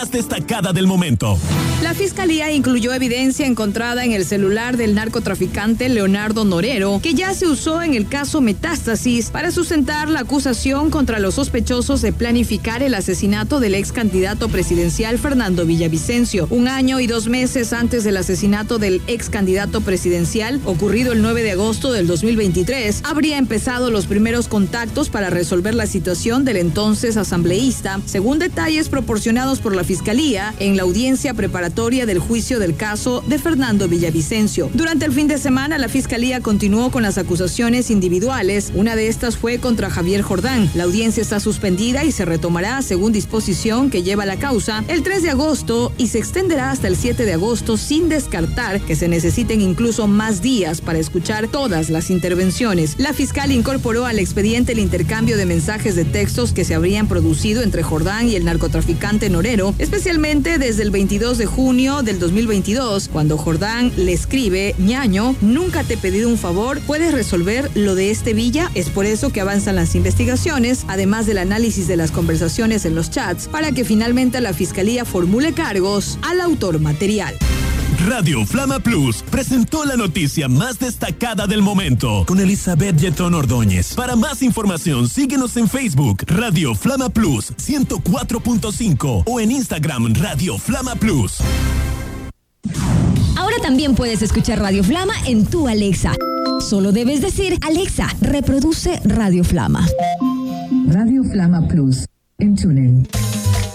destacada del momento. La Fiscalía incluyó evidencia encontrada en el celular del narcotraficante Leonardo Norero, que ya se usó en el caso Metástasis para sustentar la acusación contra los sospechosos de planificar el asesinato del ex candidato presidencial Fernando Villavicencio. 1 año y 2 meses antes del asesinato del ex candidato presidencial, ocurrido el 9 de agosto del 2023, habría empezado los primeros contactos para resolver la situación del entonces asambleísta, según detalles proporcionados por la Fiscalía en la audiencia preparatoria del juicio del caso de Fernando Villavicencio. Durante el fin de semana, la Fiscalía continuó con las acusaciones individuales. Una de estas fue contra Javier Jordán. La audiencia está suspendida y se retomará, según disposición que lleva la causa, el 3 de agosto y se extenderá hasta el 7 de agosto, sin descartar que se necesiten incluso más días para escuchar todas las intervenciones. La fiscal incorporó al expediente el intercambio de mensajes de textos que se habrían producido entre Jordán y el narcotraficante Norero, especialmente desde el 22 de junio del 2022, cuando Jordán le escribe: ñaño, nunca te he pedido un favor, ¿puedes resolver lo de este Villa? Es por eso que avanzan las investigaciones, además del análisis de las conversaciones en los chats, para que finalmente la Fiscalía formule cargos al autor material. Radio Flama Plus presentó la noticia más destacada del momento con Elizabeth Yetón Ordóñez. Para más información, síguenos en Facebook Radio Flama Plus 104.5 o en Instagram Radio Flama Plus. Ahora también puedes escuchar Radio Flama en tu Alexa. Solo debes decir: Alexa, reproduce Radio Flama. Radio Flama Plus en TuneIn.